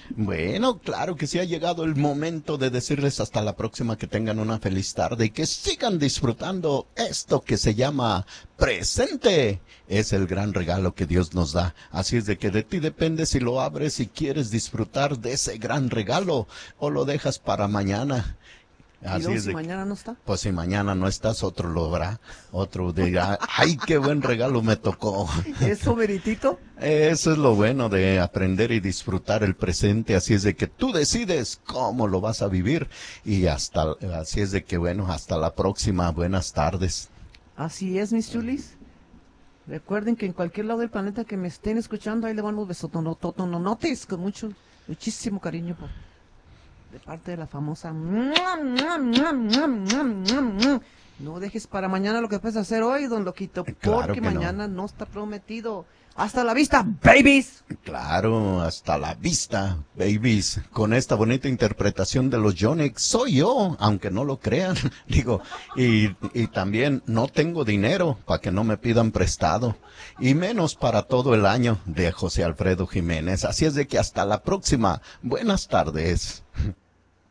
Bueno, claro que sí ha llegado el momento de decirles hasta la próxima, que tengan una feliz tarde y que sigan disfrutando esto que se llama presente. Es el gran regalo que Dios nos da. Así es de que de ti depende si lo abres y quieres disfrutar de ese gran regalo o lo dejas para mañana. ¿Y Así luego es si de que, mañana no está? pues si mañana no estás, otro lo verá, otro dirá, ay, qué buen regalo me tocó. ¿Eso, veritito? Eso es lo bueno de aprender y disfrutar el presente, así es de que tú decides cómo lo vas a vivir así es de que bueno, hasta la próxima, buenas tardes. Así es, mis chulis. Recuerden que en cualquier lado del planeta que me estén escuchando, ahí le van los besotonotononotes con muchísimo cariño de parte de la famosa. No dejes para mañana lo que puedes hacer hoy, don Loquito, Claro porque que no. mañana no está prometido. Hasta la vista, babies. Claro, hasta la vista, babies. Con esta bonita interpretación de los Yonex, soy yo, aunque no lo crean. Digo, y también no tengo dinero para que no me pidan prestado. Y menos para todo el año, de José Alfredo Jiménez. Así es de que hasta la próxima. Buenas tardes.